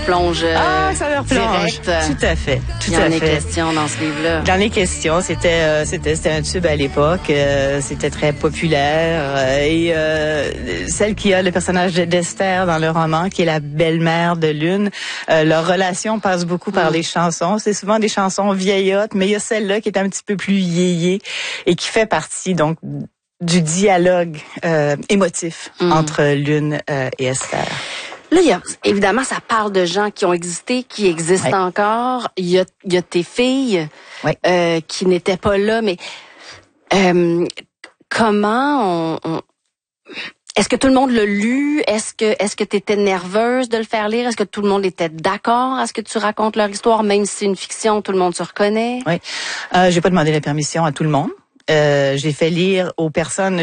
Plonge ça leur plonge. direct. Tout à fait. Il y en est question dans ce livre-là. Dans les questions, c'était un tube à l'époque. C'était très populaire. Et celle qui a le personnage d'Esther dans le roman, qui est la belle-mère de Lune, leur relation passe beaucoup par les chansons. C'est souvent des chansons vieillottes, mais il y a celle-là qui est un petit peu plus yéyée et qui fait partie donc du dialogue émotif entre Lune et Esther. Là, évidemment, ça parle de gens qui ont existé, qui existent encore. Il y a tes filles qui n'étaient pas là, mais comment est-ce que tout le monde l'a lu? Est-ce que tu étais nerveuse de le faire lire? Est-ce que tout le monde était d'accord à ce que tu racontes leur histoire, même si c'est une fiction, tout le monde se reconnaît? Oui. J'ai pas demandé la permission à tout le monde. J'ai fait lire aux personnes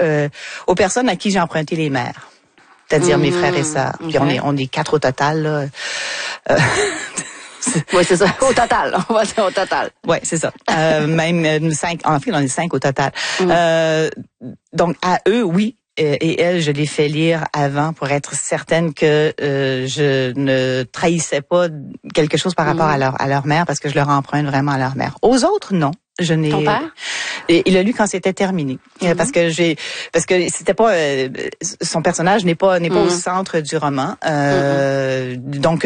à qui j'ai emprunté les mères. C'est-à-dire mes frères et sœurs. Puis on est 4 au total, là. Oui, c'est ça. Au total. On va dire au total. Oui, c'est ça. Même 5. En fait, on est 5 au total. Donc, à eux, oui. Et elles, je les fais lire avant pour être certaine que je ne trahissais pas quelque chose par rapport à leur mère, parce que je leur emprunte vraiment à leur mère. Aux autres, non. Ton père? Il l'a lu quand c'était terminé, parce que c'était pas son personnage n'est pas au centre du roman. Donc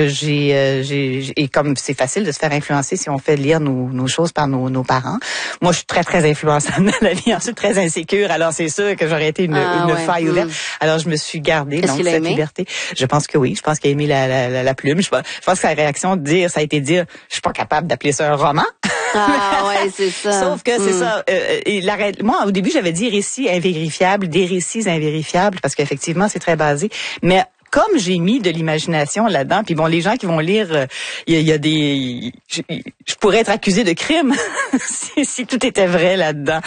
et comme c'est facile de se faire influencer si on fait lire nos choses par nos parents. Moi, je suis très très influençable dans la vie, ensuite très insécure. Alors c'est sûr que j'aurais été une faille ouverte. Alors je me suis gardée donc cette liberté. Je pense que oui. Je pense qu'il a aimé la plume. Je pense que sa réaction ça a été de dire je suis pas capable d'appeler ça un roman. Ah ouais, c'est ça. Sauf que c'est ça. Moi, au début, j'avais dit récits invérifiables, des récits invérifiables, parce qu'effectivement, c'est très basé. Mais comme j'ai mis de l'imagination là-dedans, puis bon, les gens qui vont lire, il y a des, je pourrais être accusée de crime si tout était vrai là-dedans.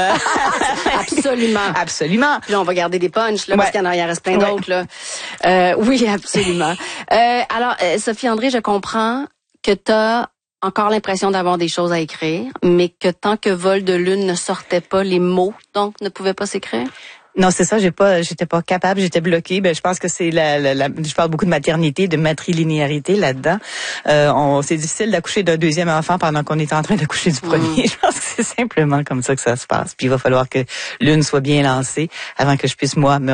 Absolument. Absolument. Puis là, on va garder des punchs là, parce qu'il y en reste plein d'autres là. Oui, absolument. Alors, Sophie André, je comprends que t'as encore l'impression d'avoir des choses à écrire, mais que tant que Vol de Lune ne sortait pas, les mots, donc, ne pouvaient pas s'écrire? Non, c'est ça, j'étais pas capable, j'étais bloquée. Je pense que c'est je parle beaucoup de maternité, de matrilinéarité là-dedans. C'est difficile d'accoucher d'un deuxième enfant pendant qu'on est en train d'accoucher du premier. Je pense que c'est simplement comme ça que ça se passe. Puis il va falloir que Lune soit bien lancée avant que je puisse, moi, me